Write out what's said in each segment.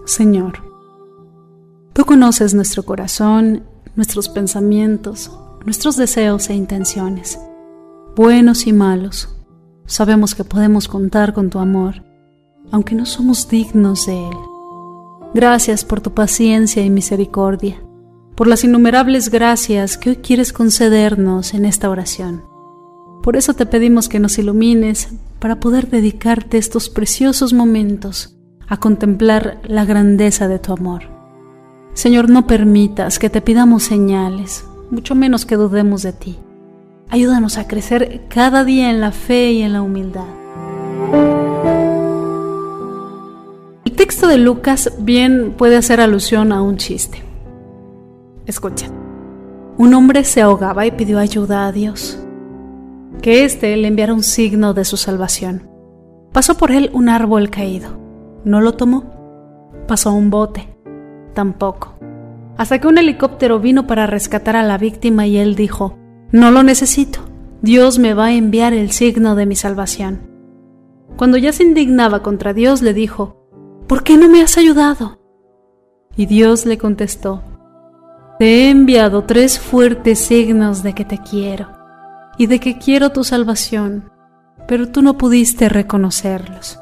Señor, tú conoces nuestro corazón, nuestros pensamientos, nuestros deseos e intenciones, buenos y malos. Sabemos que podemos contar con tu amor, aunque no somos dignos de él. Gracias por tu paciencia y misericordia, por las innumerables gracias que hoy quieres concedernos en esta oración. Por eso te pedimos que nos ilumines para poder dedicarte estos preciosos momentos a contemplar la grandeza de tu amor. Señor, no permitas que te pidamos señales, mucho menos que dudemos de ti. Ayúdanos a crecer cada día en la fe y en la humildad. El texto de Lucas bien puede hacer alusión a un chiste. Escuchen. Un hombre se ahogaba y pidió ayuda a Dios, que éste le enviara un signo de su salvación. Pasó por él un árbol caído. No lo tomó. Pasó un bote. Tampoco. Hasta que un helicóptero vino para rescatar a la víctima y él dijo: no lo necesito. Dios me va a enviar el signo de mi salvación. Cuando ya se indignaba contra Dios, le dijo: ¿por qué no me has ayudado? Y Dios le contestó: te he enviado 3 fuertes signos de que te quiero y de que quiero tu salvación, pero tú no pudiste reconocerlos.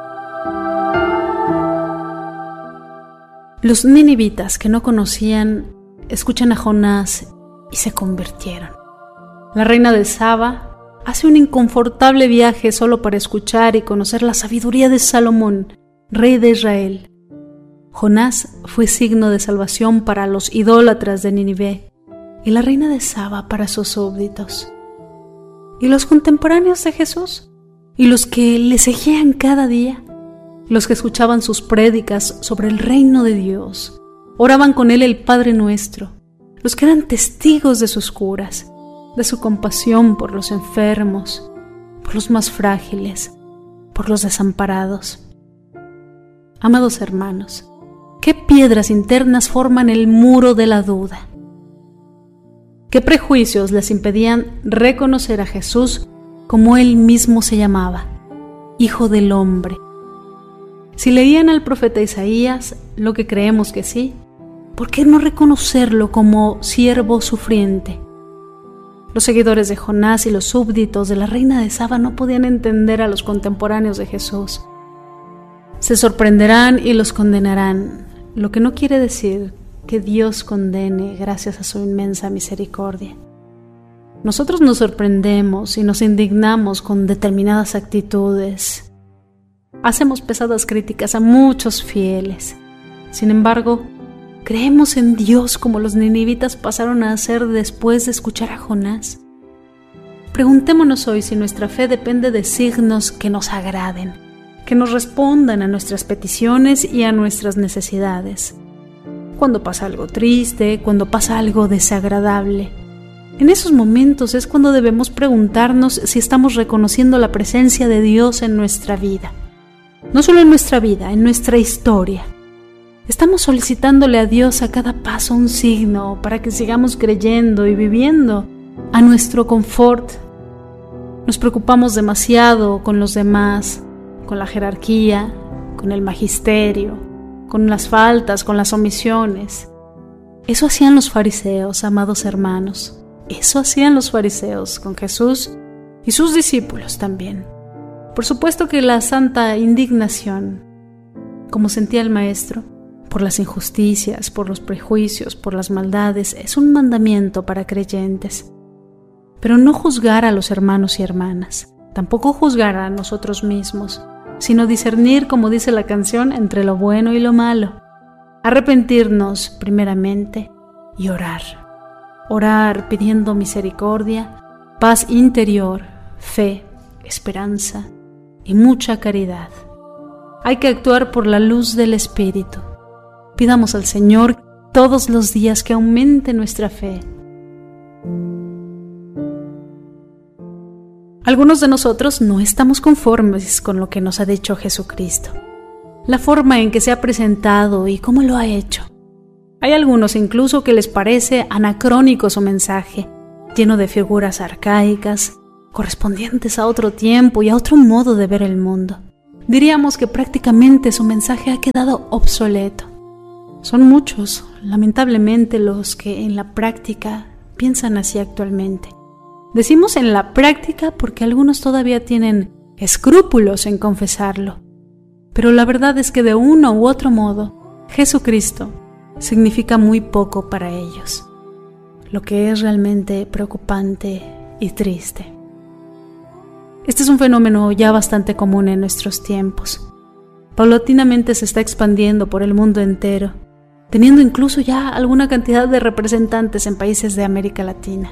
Los ninivitas que no conocían escuchan a Jonás y se convirtieron. La reina de Saba hace un inconfortable viaje solo para escuchar y conocer la sabiduría de Salomón, rey de Israel. Jonás fue signo de salvación para los idólatras de Nínive y la reina de Saba para sus súbditos. ¿Y los contemporáneos de Jesús? ¿Y los que le seguían cada día? Los que escuchaban sus prédicas sobre el reino de Dios, oraban con él el Padre Nuestro, los que eran testigos de sus curas, de su compasión por los enfermos, por los más frágiles, por los desamparados. Amados hermanos, ¿qué piedras internas forman el muro de la duda? ¿Qué prejuicios les impedían reconocer a Jesús como él mismo se llamaba, Hijo del Hombre? Si leían al profeta Isaías, lo que creemos que sí, ¿por qué no reconocerlo como siervo sufriente? Los seguidores de Jonás y los súbditos de la reina de Saba no podían entender a los contemporáneos de Jesús. Se sorprenderán y los condenarán, lo que no quiere decir que Dios condene gracias a su inmensa misericordia. Nosotros nos sorprendemos y nos indignamos con determinadas actitudes. Hacemos pesadas críticas a muchos fieles. Sin embargo, ¿creemos en Dios como los ninivitas pasaron a hacer después de escuchar a Jonás? Preguntémonos hoy si nuestra fe depende de signos que nos agraden, que nos respondan a nuestras peticiones y a nuestras necesidades. Cuando pasa algo triste, cuando pasa algo desagradable, en esos momentos es cuando debemos preguntarnos si estamos reconociendo la presencia de Dios en nuestra vida. No solo en nuestra vida, en nuestra historia. Estamos solicitándole a Dios a cada paso un signo para que sigamos creyendo y viviendo a nuestro confort. Nos preocupamos demasiado con los demás, con la jerarquía, con el magisterio, con las faltas, con las omisiones. Eso hacían los fariseos, amados hermanos. Eso hacían los fariseos con Jesús y sus discípulos también. Por supuesto que la santa indignación, como sentía el Maestro, por las injusticias, por los prejuicios, por las maldades, es un mandamiento para creyentes. Pero no juzgar a los hermanos y hermanas, tampoco juzgar a nosotros mismos, sino discernir, como dice la canción, entre lo bueno y lo malo. Arrepentirnos primeramente y orar. Orar pidiendo misericordia, paz interior, fe, esperanza y mucha caridad. Hay que actuar por la luz del Espíritu. Pidamos al Señor todos los días que aumente nuestra fe. Algunos de nosotros no estamos conformes con lo que nos ha dicho Jesucristo, la forma en que se ha presentado y cómo lo ha hecho. Hay algunos incluso que les parece anacrónico su mensaje, lleno de figuras arcaicas, correspondientes a otro tiempo y a otro modo de ver el mundo. diríamos que prácticamente su mensaje ha quedado obsoleto. Son muchos, lamentablemente, los que en la práctica piensan así actualmente. Decimos en la práctica porque algunos todavía tienen escrúpulos en confesarlo. Pero la verdad es que de uno u otro modo, Jesucristo significa muy poco para ellos, lo que es realmente preocupante y triste. Este es un fenómeno ya bastante común en nuestros tiempos. Paulatinamente se está expandiendo por el mundo entero, teniendo incluso ya alguna cantidad de representantes en países de América Latina.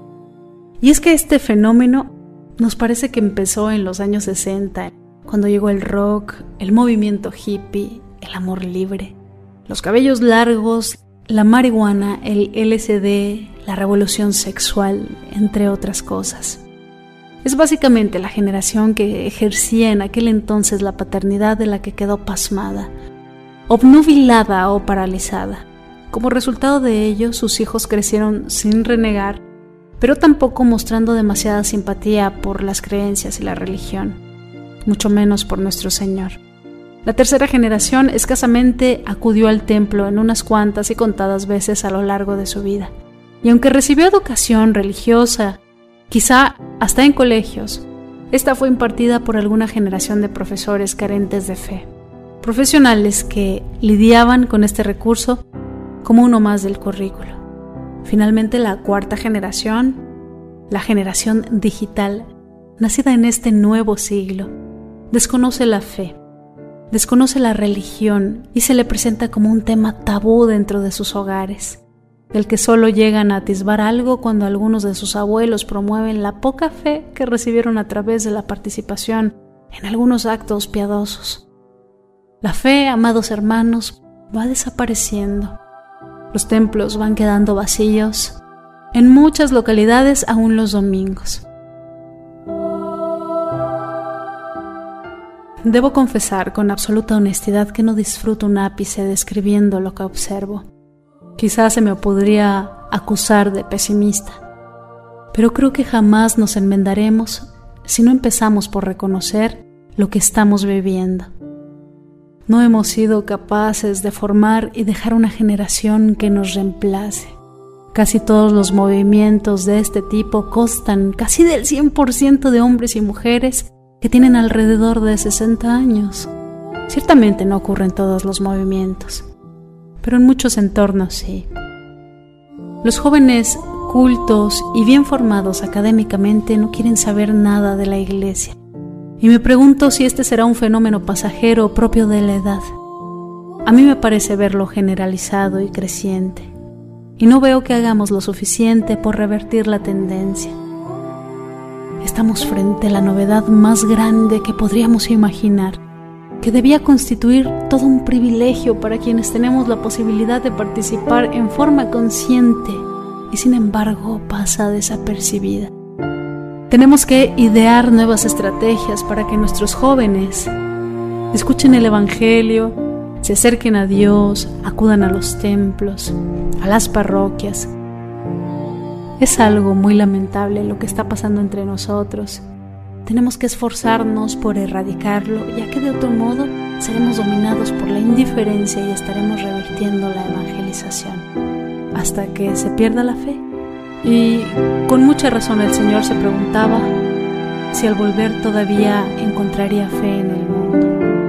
Y es que este fenómeno nos parece que empezó en los años 60, cuando llegó el rock, el movimiento hippie, el amor libre, los cabellos largos, la marihuana, el LSD, la revolución sexual, entre otras cosas. Es básicamente la generación que ejercía en aquel entonces la paternidad de la que quedó pasmada, obnubilada o paralizada. Como resultado de ello, sus hijos crecieron sin renegar, pero tampoco mostrando demasiada simpatía por las creencias y la religión, mucho menos por nuestro Señor. La tercera generación escasamente acudió al templo en unas cuantas y contadas veces a lo largo de su vida. Y aunque recibió educación religiosa, quizá hasta en colegios, esta fue impartida por alguna generación de profesores carentes de fe, profesionales que lidiaban con este recurso como uno más del currículo. Finalmente, la cuarta generación, la generación digital, nacida en este nuevo siglo, desconoce la fe, desconoce la religión y se le presenta como un tema tabú dentro de sus hogares, del que solo llegan a atisbar algo cuando algunos de sus abuelos promueven la poca fe que recibieron a través de la participación en algunos actos piadosos. La fe, amados hermanos, va desapareciendo. Los templos van quedando vacíos, en muchas localidades aún los domingos. Debo confesar con absoluta honestidad que no disfruto un ápice describiendo lo que observo. Quizás se me podría acusar de pesimista, pero creo que jamás nos enmendaremos si no empezamos por reconocer lo que estamos viviendo. No hemos sido capaces de formar y dejar una generación que nos reemplace. Casi todos los movimientos de este tipo constan casi del 100% de hombres y mujeres que tienen alrededor de 60 años. Ciertamente no ocurre en todos los movimientos, pero en muchos entornos sí. Los jóvenes cultos y bien formados académicamente no quieren saber nada de la iglesia. Y me pregunto si este será un fenómeno pasajero propio de la edad. A mí me parece verlo generalizado y creciente, y no veo que hagamos lo suficiente por revertir la tendencia. Estamos frente a la novedad más grande que podríamos imaginar, que debía constituir todo un privilegio para quienes tenemos la posibilidad de participar en forma consciente y sin embargo pasa desapercibida. Tenemos que idear nuevas estrategias para que nuestros jóvenes escuchen el Evangelio, se acerquen a Dios, acudan a los templos, a las parroquias. Es algo muy lamentable lo que está pasando entre nosotros. Tenemos que esforzarnos por erradicarlo, ya que de otro modo seremos dominados por la indiferencia y estaremos revirtiendo la evangelización hasta que se pierda la fe. Y con mucha razón el Señor se preguntaba si al volver todavía encontraría fe en el mundo.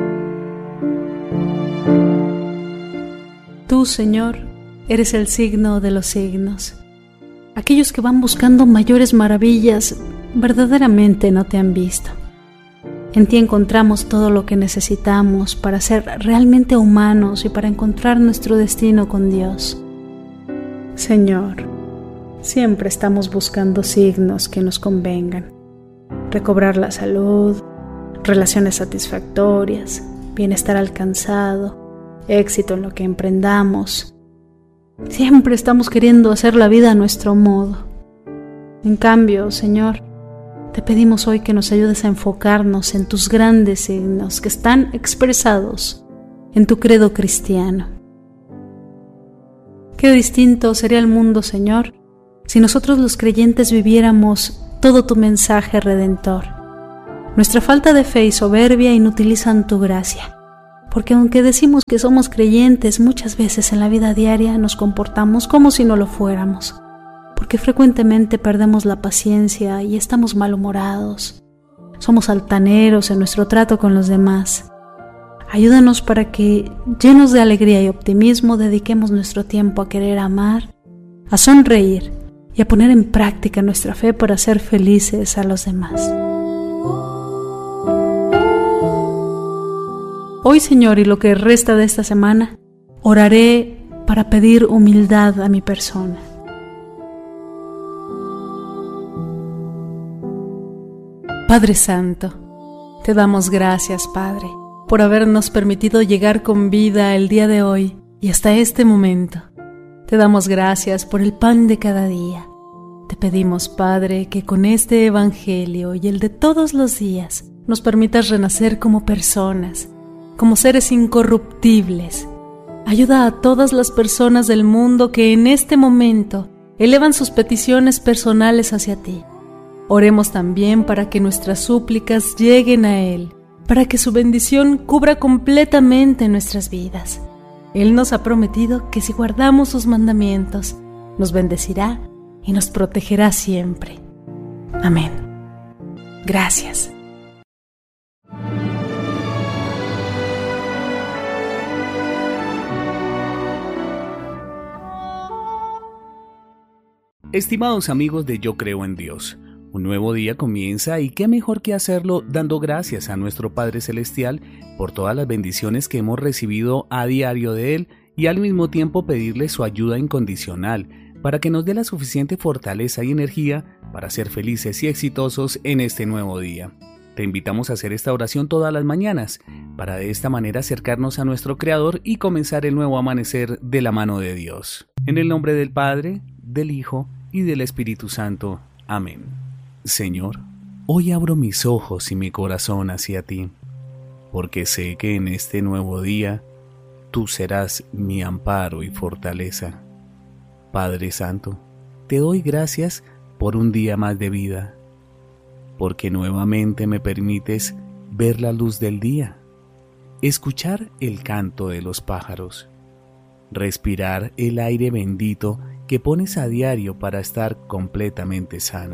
Tú, Señor, eres el signo de los signos. Aquellos que van buscando mayores maravillas verdaderamente no te han visto. En ti encontramos todo lo que necesitamos para ser realmente humanos y para encontrar nuestro destino con Dios. Señor, siempre estamos buscando signos que nos convengan. Recobrar la salud, relaciones satisfactorias, bienestar alcanzado, éxito en lo que emprendamos. Siempre estamos queriendo hacer la vida a nuestro modo. En cambio, Señor, te pedimos hoy que nos ayudes a enfocarnos en tus grandes signos que están expresados en tu credo cristiano. Qué distinto sería el mundo, Señor, si nosotros los creyentes viviéramos todo tu mensaje redentor. Nuestra falta de fe y soberbia inutilizan tu gracia, porque aunque decimos que somos creyentes, muchas veces en la vida diaria nos comportamos como si no lo fuéramos, porque frecuentemente perdemos la paciencia y estamos malhumorados. Somos altaneros en nuestro trato con los demás. Ayúdanos para que, llenos de alegría y optimismo, dediquemos nuestro tiempo a querer amar, a sonreír y a poner en práctica nuestra fe para hacer felices a los demás. Hoy, Señor, y lo que resta de esta semana, oraré para pedir humildad a mi persona. Padre Santo, te damos gracias, Padre, por habernos permitido llegar con vida el día de hoy y hasta este momento. Te damos gracias por el pan de cada día. Te pedimos, Padre, que con este Evangelio y el de todos los días nos permitas renacer como personas, como seres incorruptibles. Ayuda a todas las personas del mundo que en este momento elevan sus peticiones personales hacia ti. Oremos también para que nuestras súplicas lleguen a Él, para que su bendición cubra completamente nuestras vidas. Él nos ha prometido que si guardamos sus mandamientos, nos bendecirá y nos protegerá siempre. Amén. Gracias. Estimados amigos de Yo Creo en Dios, un nuevo día comienza y qué mejor que hacerlo dando gracias a nuestro Padre Celestial por todas las bendiciones que hemos recibido a diario de Él y al mismo tiempo pedirle su ayuda incondicional para que nos dé la suficiente fortaleza y energía para ser felices y exitosos en este nuevo día. Te invitamos a hacer esta oración todas las mañanas para de esta manera acercarnos a nuestro Creador y comenzar el nuevo amanecer de la mano de Dios. En el nombre del Padre, del Hijo y del Espíritu Santo. Amén. Señor, hoy abro mis ojos y mi corazón hacia ti, porque sé que en este nuevo día tú serás mi amparo y fortaleza. Padre Santo, te doy gracias por un día más de vida, porque nuevamente me permites ver la luz del día, escuchar el canto de los pájaros, respirar el aire bendito que pones a diario para estar completamente sano.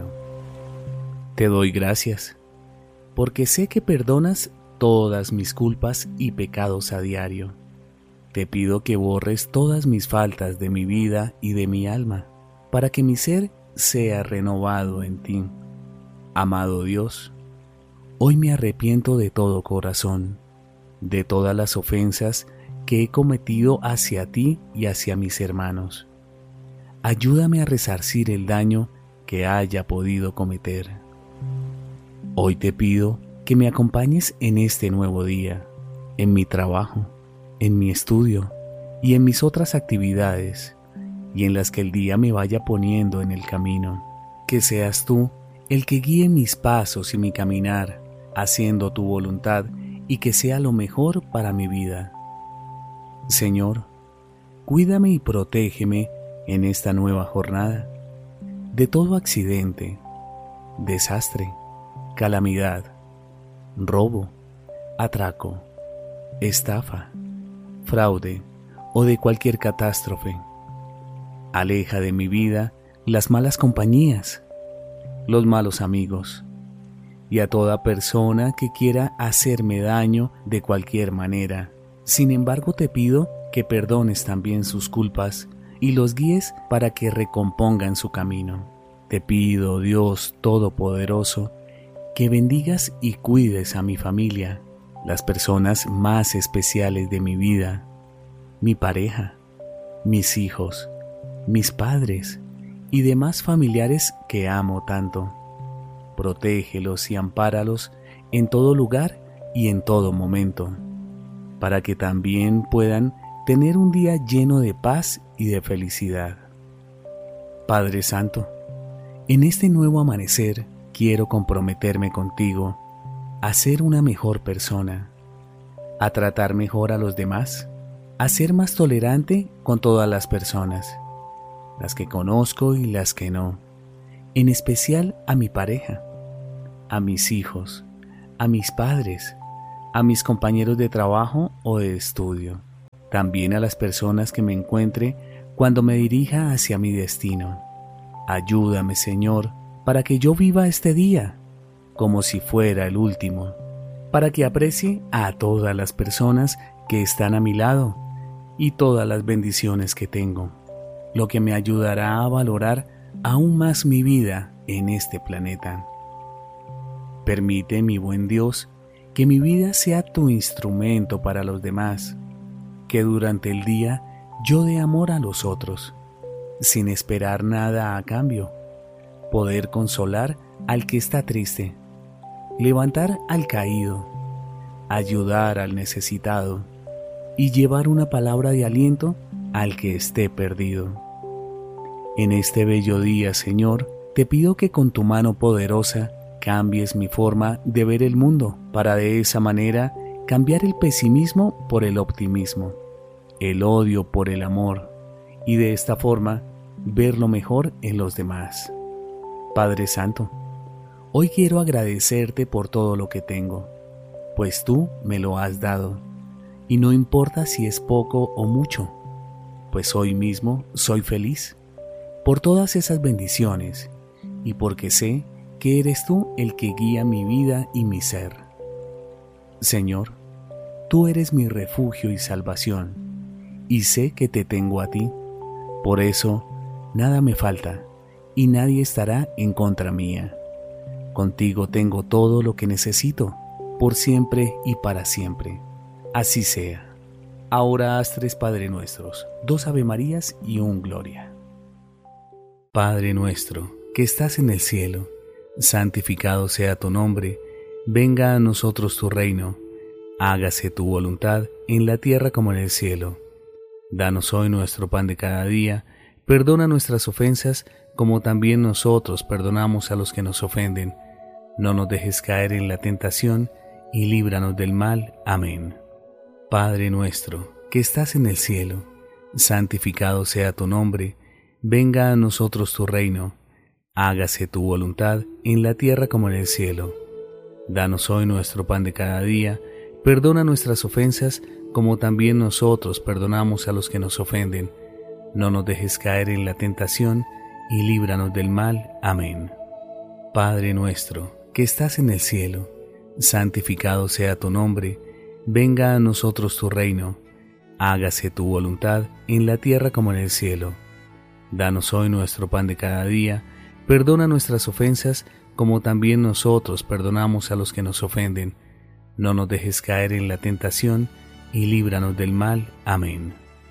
Te doy gracias, porque sé que perdonas todas mis culpas y pecados a diario. Te pido que borres todas mis faltas de mi vida y de mi alma, para que mi ser sea renovado en ti. Amado Dios, hoy me arrepiento de todo corazón, de todas las ofensas que he cometido hacia ti y hacia mis hermanos. Ayúdame a resarcir el daño que haya podido cometer. Hoy te pido que me acompañes en este nuevo día, en mi trabajo, en mi estudio y en mis otras actividades, y en las que el día me vaya poniendo en el camino. Que seas tú el que guíe mis pasos y mi caminar, haciendo tu voluntad y que sea lo mejor para mi vida. Señor, cuídame y protégeme en esta nueva jornada de todo accidente, desastre, calamidad, robo, atraco, estafa, fraude o de cualquier catástrofe. Aleja de mi vida las malas compañías, los malos amigos y a toda persona que quiera hacerme daño de cualquier manera. Sin embargo, te pido que perdones también sus culpas y los guíes para que recompongan su camino. Te pido, Dios Todopoderoso, que bendigas y cuides a mi familia, las personas más especiales de mi vida, mi pareja, mis hijos, mis padres y demás familiares que amo tanto. Protégelos y ampáralos en todo lugar y en todo momento, para que también puedan tener un día lleno de paz y de felicidad. Padre Santo, en este nuevo amanecer quiero comprometerme contigo a ser una mejor persona, a tratar mejor a los demás, a ser más tolerante con todas las personas, las que conozco y las que no, en especial a mi pareja, a mis hijos, a mis padres, a mis compañeros de trabajo o de estudio, también a las personas que me encuentre cuando me dirija hacia mi destino. Ayúdame, Señor, para que yo viva este día como si fuera el último, para que aprecie a todas las personas que están a mi lado y todas las bendiciones que tengo, lo que me ayudará a valorar aún más mi vida en este planeta. Permite, mi buen Dios, que mi vida sea tu instrumento para los demás, que durante el día yo dé amor a los otros, sin esperar nada a cambio, poder consolar al que está triste, levantar al caído, ayudar al necesitado y llevar una palabra de aliento al que esté perdido. En este bello día, Señor, te pido que con tu mano poderosa cambies mi forma de ver el mundo para de esa manera cambiar el pesimismo por el optimismo, el odio por el amor y de esta forma ver lo mejor en los demás. Padre Santo, hoy quiero agradecerte por todo lo que tengo, pues tú me lo has dado, y no importa si es poco o mucho, pues hoy mismo soy feliz por todas esas bendiciones y porque sé que eres tú el que guía mi vida y mi ser. Señor, tú eres mi refugio y salvación, y sé que te tengo a ti, por eso nada me falta y nadie estará en contra mía. Contigo tengo todo lo que necesito, por siempre y para siempre. Así sea. Ahora haz 3 Padre Nuestros, 2 Ave Marías y un Gloria. Padre nuestro, que estás en el cielo, santificado sea tu nombre, venga a nosotros tu reino, hágase tu voluntad en la tierra como en el cielo. Danos hoy nuestro pan de cada día, perdona nuestras ofensas como también nosotros perdonamos a los que nos ofenden. No nos dejes caer en la tentación y líbranos del mal. Amén. Padre nuestro, que estás en el cielo, santificado sea tu nombre, venga a nosotros tu reino, hágase tu voluntad en la tierra como en el cielo. Danos hoy nuestro pan de cada día, perdona nuestras ofensas como también nosotros perdonamos a los que nos ofenden. No nos dejes caer en la tentación y líbranos del mal. Amén. Padre nuestro, que estás en el cielo, santificado sea tu nombre, venga a nosotros tu reino, hágase tu voluntad en la tierra como en el cielo. Danos hoy nuestro pan de cada día, perdona nuestras ofensas como también nosotros perdonamos a los que nos ofenden. No nos dejes caer en la tentación y líbranos del mal. Amén.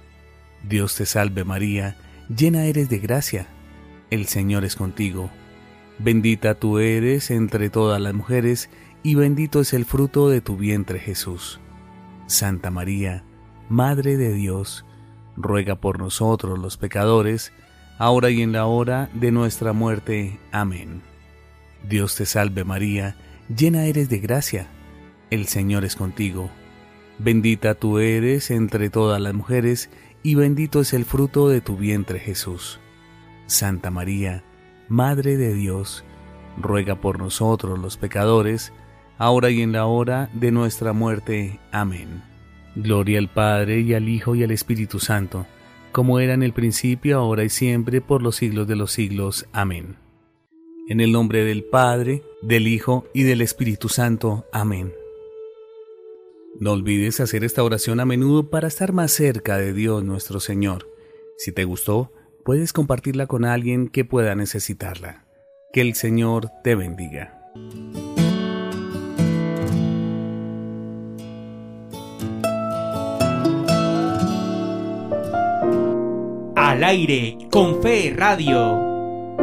Dios te salve María, llena eres de gracia, el Señor es contigo. Bendita tú eres entre todas las mujeres, y bendito es el fruto de tu vientre Jesús. Santa María, Madre de Dios, ruega por nosotros los pecadores, ahora y en la hora de nuestra muerte. Amén. Dios te salve María, llena eres de gracia, el Señor es contigo. Bendita tú eres entre todas las mujeres, y bendito es el fruto de tu vientre Jesús. Santa María, Madre de Dios, ruega por nosotros los pecadores, ahora y en la hora de nuestra muerte. Amén. Gloria al Padre, y al Hijo, y al Espíritu Santo, como era en el principio, ahora y siempre, por los siglos de los siglos. Amén. En el nombre del Padre, del Hijo, y del Espíritu Santo. Amén. No olvides hacer esta oración a menudo para estar más cerca de Dios nuestro Señor. Si te gustó, puedes compartirla con alguien que pueda necesitarla. Que el Señor te bendiga. Al aire con Fe Radio.